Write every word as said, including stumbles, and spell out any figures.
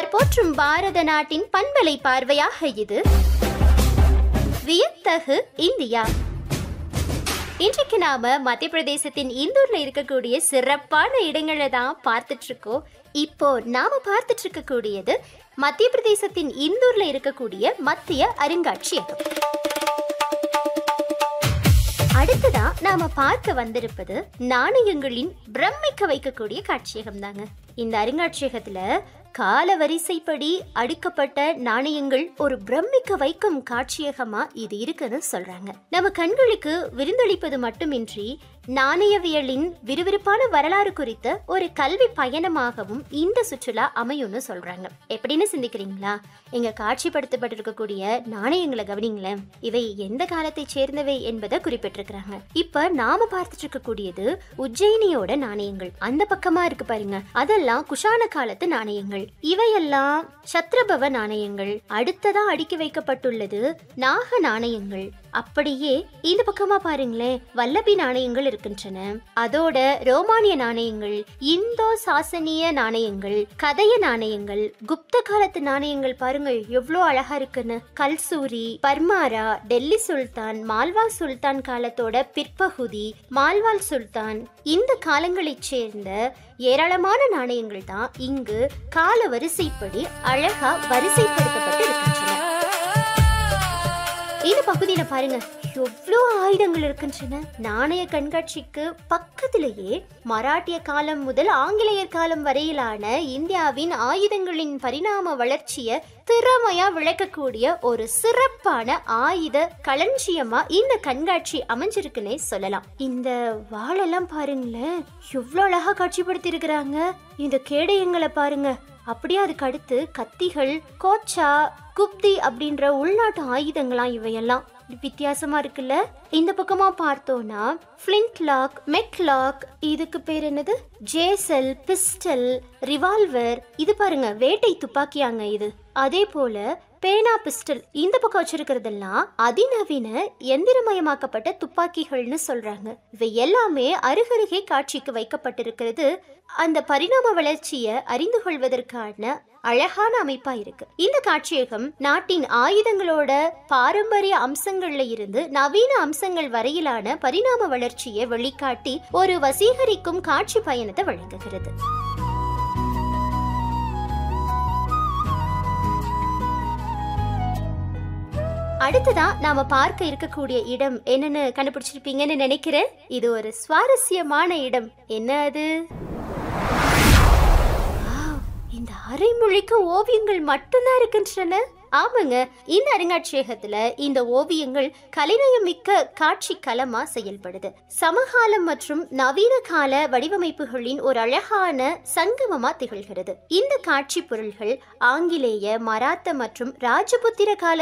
போற்றும் பாரத நாட்டின் பண்பலை பார்வையாக இது வியத்தகு இந்தியா. இன்றைக்கு நாம மத்திய பிரதேசத்தின் இந்தூர்ல இருக்கக்கூடிய சிறப்பான இடங்களை தான் பார்த்துட்டு இருக்கோம். இப்போ நாம பார்த்துட்டு இருக்கக்கூடியது மத்திய பிரதேசத்தின் இந்தூர்ல இருக்கக்கூடிய மத்திய அருங்காட்சியகம். அடுத்ததா நாம பார்க்க வந்திருப்பது நாணயங்களின் பிரமிக்க வைக்கக்கூடிய காட்சியகம் தாங்க. இந்த அருங்காட்சியகத்துல கால வரிசைப்படி அடுக்கப்பட்ட நாணயங்கள் ஒரு பிரமிக்க வைக்கும் காட்சியகமா இது இருக்குன்னு சொல்றாங்க. நம்ம கண்களுக்கு விருந்தளிப்பது மட்டுமின்றி நாணயவியலின் விறுவிறுப்பான வரலாறு குறித்த ஒரு கல்வி பயணமாகவும் இந்த சுற்றுலா அமையும்னு சொல்றாங்க. எப்படின்னு சிந்திக்கிறீங்களா? இங்க காட்சிப்படுத்தப்பட்டிருக்கக்கூடிய நாணயங்களை கவனிங்களேன். இவை எந்த காலத்தை சேர்ந்தவை என்பதை குறிப்பிட்டிருக்கிறாங்க. இப்ப நாம பார்த்துட்டு இருக்கக்கூடியது உஜ்ஜயினியோட நாணயங்கள். அந்த பக்கமா இருக்கு பாருங்க, அதெல்லாம் குஷான காலத்து நாணயங்கள். இவையெல்லாம் சத்ரபவ நாணயங்கள். அடுத்ததா அடுக்கி வைக்கப்பட்டுள்ளது நாக நாணயங்கள். அப்படியே இந்த பக்கமா பாருங்களேன், வல்லபி நாணயங்கள் இருக்கின்றன. அதோட ரோமானிய நாணயங்கள், இந்தோ சாசனிய நாணயங்கள், கதைய நாணயங்கள், குப்த காலத்து நாணயங்கள் பாருங்கள் எவ்வளவு அழகா இருக்குன்னு. கல்சூரி, பர்மாரா, டெல்லி சுல்தான், மால்வா சுல்தான் காலத்தோட பிற்பகுதி, மால்வால் சுல்தான், இந்த காலங்களை சேர்ந்த ஏராளமான நாணயங்கள் தான் இங்கு கால வரிசைப்படி அழகா வரிசைப்படுத்தப்பட்டு இருக்கின்றன. இந்த பகுதியில பாருங்க எவ்வளவு ஆயுதங்கள் இருக்கின்றன. நாணய கண்காட்சிக்கு பக்கத்திலேயே மராட்டிய காலம் முதல் ஆங்கிலேயர் காலம் வரையிலான இந்தியாவின் ஆயுதங்களின் பரிணாம வளர்ச்சியை திறமையா விளக்கக்கூடிய ஒரு சிறப்பான ஆயுத களஞ்சியமா இந்த கண்காட்சி அமைஞ்சிருக்குன்னே சொல்லலாம். இந்த வாளெல்லாம் பாருங்களேன் எவ்வளவு அழகா காட்சிப்படுத்தி இருக்கிறாங்க. இந்த கேடயங்களை பாருங்க. அப்படியே அதுக்கு அடுத்து கத்திகள், கோச்சா, குப்தி அப்படின்ற உள்நாட்டு ஆயுதங்களாம். இவையெல்லாம் வித்தியாசமா இருக்குல்ல. இந்த பக்கமா பார்த்தோம்னா ஃபிளின்ட் லாக், மெக் லாக், இதுக்கு பேர் என்னது, ஜேசல், பிஸ்டல், ரிவால்வர். இது பாருங்க வேட்டை துப்பாக்கியாங்க இது. அதே போல பேனா, பிஸ்டல் இந்த பக்கம் வச்சிருக்கிறதெல்லாம் அதிநவீன எந்திரமயமாக்கப்பட்ட துப்பாக்கிகள்னு சொல்றாங்க. இவை எல்லாமே அருகருகே காட்சிக்கு வைக்கப்பட்டிருக்கிறது. அந்த பரிணாம வளர்ச்சியை அறிந்து கொள்வதற்கான அழகான அமைப்பா இருக்கு. இந்த காட்சியகம் நாட்டின் ஆயுதங்களோட பாரம்பரிய அம்சங்கள்ல இருந்து நவீன அம்சங்கள் வரையிலான பரிணாம வளர்ச்சியை வெளிக்காட்டி ஒரு வசீகரிக்கும் காட்சி பயணத்தை வழங்குகிறது. அடுத்ததா நாம பார்க்க இருக்கக்கூடிய இடம் என்னன்னு கண்டுபிடிச்சிருப்பீங்கன்னு நினைக்கிறேன். இது ஒரு சுவாரஸ்யமான இடம். என்ன அது? இந்த அரைமொழிக்கு ஓவியங்கள் மட்டும்தான் இருக்கின்றன. ஆமாங்க, இந்த அருங்காட்சியகத்துல இந்த ஓவியங்கள் கலைநயம் மிக்க காட்சி களமா செயல்படுது. சமகாலம் மற்றும் நவீன கால வடிவமைப்புகளின் ஒரு அழகான சங்கமமா திகழ்கிறது. இந்த காட்சி பொருள்கள் ஆங்கிலேய, மராத்த மற்றும் ராஜபுத்திர கால